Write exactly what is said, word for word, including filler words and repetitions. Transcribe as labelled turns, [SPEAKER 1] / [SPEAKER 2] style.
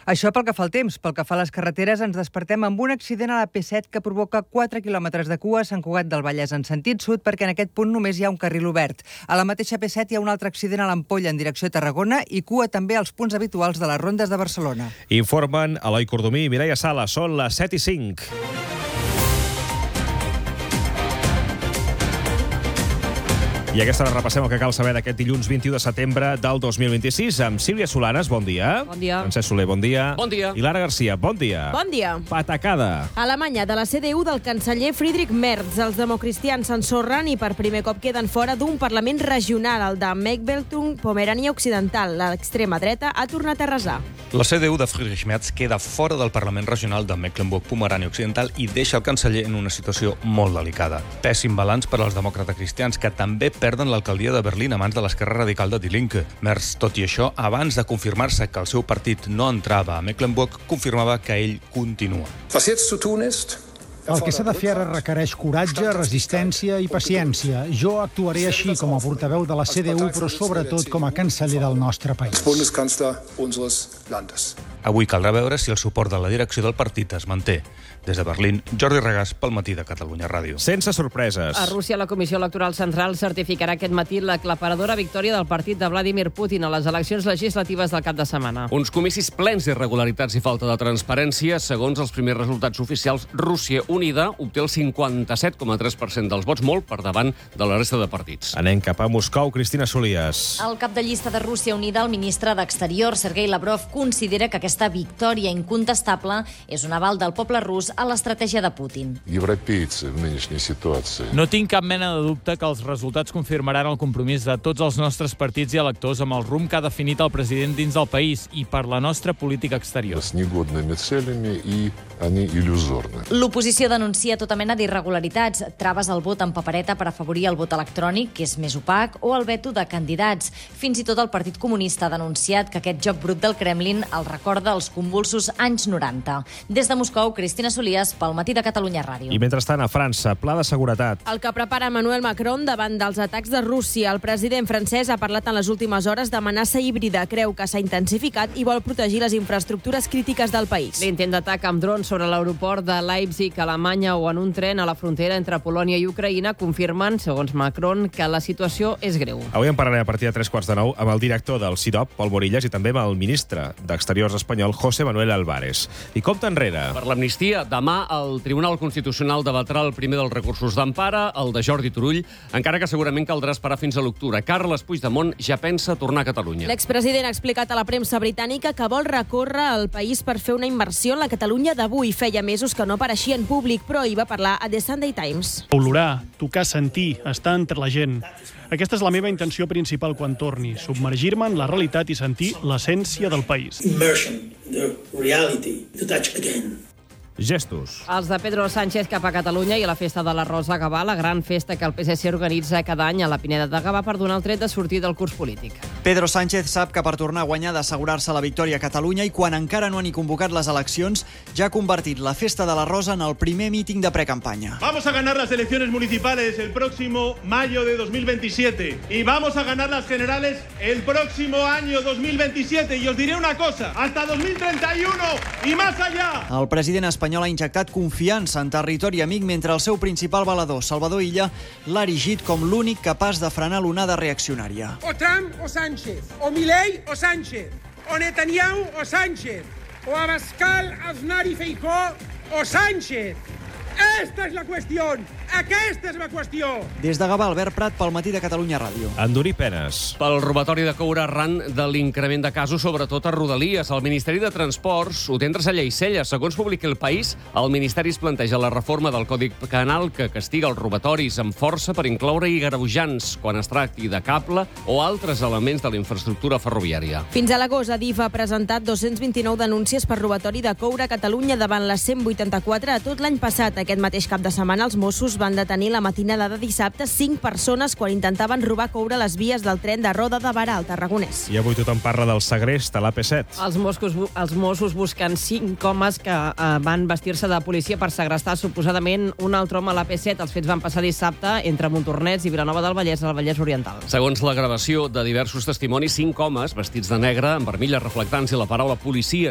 [SPEAKER 1] Això pel que fa al temps. Pel que fa a les carreteres, ens despertem amb un accident a la P set que provoca quatre quilòmetres de cua a Sant Cugat del Vallès en sentit sud, perquè en aquest punt només hi ha un carril obert. A la mateixa P set hi ha un altre accident a l'Ampolla en direcció a Tarragona i cua també als punts habituals de les rondes de Barcelona.
[SPEAKER 2] Informen Eloi Cordomí i Mireia Sala. Són les set i cinc. I a aquesta hora repassem el que cal saber d'aquest dilluns vint-i-u de setembre del dos mil vint-i-sis amb Sílvia Solanes, bon dia.
[SPEAKER 3] Bon dia.
[SPEAKER 2] Francesc Soler, bon dia.
[SPEAKER 3] Bon dia.
[SPEAKER 2] I Lara Garcia, bon dia.
[SPEAKER 4] Bon dia.
[SPEAKER 2] Patacada.
[SPEAKER 4] Alemanya, de la C D U del canceller Friedrich Merz. Els democristians s'ensorren i per primer cop queden fora d'un Parlament regional, el de Mecklenburg-Pomerània Occidental. L'extrema dreta ha tornat a arrasar.
[SPEAKER 5] La C D U de Friedrich Merz queda fora del Parlament regional de Mecklenburg-Pomerània Occidental i deixa el canceller en una situació molt delicada. Pèssim balanç per als demòcrates cristians, que també perden l'alcaldia de Berlín a mans de l'esquerra radical de Die Linke. Merz, tot i això, abans de confirmar-se que el seu partit no entrava a Mecklenburg, confirmava que ell continua.
[SPEAKER 6] Was jetzt zu tun ist?
[SPEAKER 7] El que s'ha de fer ara requereix coratge, resistència i paciència. Jo actuaré així com a portaveu de la C D U, però sobretot com a canceller del nostre país.
[SPEAKER 6] Bundeskanzler unseres Landes.
[SPEAKER 5] Avui caldrà veure si el suport de la direcció del partit es manté. Des de Berlín, Jordi Regàs pel Matí de Catalunya Ràdio.
[SPEAKER 2] Sense sorpreses.
[SPEAKER 3] A Rússia, la Comissió Electoral Central certificarà aquest matí l'aclaparadora victòria del partit de Vladimir Putin a les eleccions legislatives del cap de setmana.
[SPEAKER 8] Uns comicis plens d'irregularitats i falta de transparència. Segons els primers resultats oficials, Rússia Unida obté el cinquanta-set coma tres per cent dels vots, molt per davant de la resta de partits.
[SPEAKER 2] Anem cap a Moscou, Cristina Solias.
[SPEAKER 9] El cap de llista de Rússia Unida, el ministre d'Exterior, Sergei Lavrov, considera que aquesta victòria incontestable és un aval del poble rus a l'estratègia de Putin.
[SPEAKER 10] No tinc cap mena de dubte que els resultats confirmaran el compromís de tots els nostres partits i electors amb el rumb que ha definit el president dins del país i per la nostra política exterior.
[SPEAKER 9] L'oposició denuncia tota mena d'irregularitats, traves al vot en papereta per afavorir el vot electrònic, que és més opac, o el veto de candidats. Fins i tot el Partit Comunista ha denunciat que aquest joc brut del Kremlin el recorda als convulsos anys noranta. Des de Moscou, Cristina Solias, pel Matí de Catalunya Ràdio.
[SPEAKER 2] I mentrestant, a França, pla de seguretat.
[SPEAKER 4] El que prepara Emmanuel Macron davant dels atacs de Rússia. El president francès ha parlat en les últimes hores d'amenaça híbrida. Creu que s'ha intensificat i vol protegir les infraestructures crítiques del país.
[SPEAKER 3] L'intent d'atac amb drons sobre l'aeroport de Leipzig, Alemanya, o en un tren a la frontera entre Polònia i Ucraïna confirmen, segons Macron, que la situació és greu.
[SPEAKER 2] Avui en parlarem a partir de tres quarts de nou amb el director del C I D O P, Pol Morillas, i també amb el ministre d'Exteriors espanyol, José Manuel Álvarez. I compte enrere.
[SPEAKER 8] Per l'amnistia, demà el Tribunal Constitucional debatrà el primer dels recursos d'empara, el de Jordi Turull, encara que segurament caldrà esperar fins a l'octubre. Carles Puigdemont ja pensa tornar a Catalunya.
[SPEAKER 4] L'expresident ha explicat a la premsa britànica que vol recórrer al país per fer una immersió en la Catalunya d'avui. Feia mesos que no apareixia en públic, però hi va parlar a The Sunday Times.
[SPEAKER 11] Olorar, tocar, sentir, estar entre la gent. Aquesta és la meva intenció principal quan torni, submergir-me en la realitat i sentir l'essència del país.
[SPEAKER 12] Immersion, the reality, to touch again.
[SPEAKER 2] Gestos.
[SPEAKER 3] Els de Pedro Sánchez cap a Catalunya i a la festa de la Rosa a Gavà, la gran festa que el P S C organitza cada any a la Pineda de Gavà per donar el tret de sortir del curs polític.
[SPEAKER 13] Pedro Sánchez sap que per tornar a guanyar ha d'assegurar-se la victòria a Catalunya i quan encara no han ni convocat les eleccions ja ha convertit la festa de la Rosa en el primer míting de precampanya.
[SPEAKER 14] Vamos a ganar las elecciones municipales el próximo mayo de dos mil veintisiete y vamos a ganar las generales el próximo año dos mil veintisiete y os diré una cosa, hasta dos mil treinta y uno y más allá.
[SPEAKER 13] El president espanyol ha injectat confiança en territori amic mentre el seu principal valedor, Salvador Illa, l'ha erigit com l'únic capaç de frenar l'onada reaccionària.
[SPEAKER 15] O Trump o Sánchez, o Milei o Sánchez, o Netanyahu o Sánchez, o Abascal, Aznar i Feijóo o Sánchez. Esta és la qüestió! Aquesta és la qüestió!
[SPEAKER 13] Des de Gavà, Albert Prat, pel Matí de Catalunya Ràdio.
[SPEAKER 2] Endurir penes.
[SPEAKER 8] Pel robatori de coure arran de l'increment de casos, sobretot a Rodalies. El Ministeri de Transports ho té entre cella i cella. Segons publica El País, el Ministeri es planteja la reforma del Codi Penal que castiga els robatoris amb força per incloure-hi agreujants quan es tracti de cable o altres elements de la infraestructura ferroviària.
[SPEAKER 4] Fins a l'agost, Adif ha presentat dos-cents vint-i-nou denúncies per robatori de coure a Catalunya davant les cent vuitanta-quatre a tot l'any passat. Aquest mateix cap de setmana els Mossos van detenir la matinada de dissabte cinc persones quan intentaven robar coure a les vies del tren de Roda de Barà, al Tarragonès.
[SPEAKER 2] I avui tothom parla del segrest a l'A P set.
[SPEAKER 3] Els Mossos, els Mossos busquen cinc homes que eh, van vestir-se de policia per segrestar suposadament un altre home a l'A P set. Els fets van passar dissabte entre Montornès i Vilanova del Vallès, al Vallès Oriental.
[SPEAKER 8] Segons la gravació de diversos testimonis, cinc homes vestits de negre, amb armilles reflectants i la paraula policia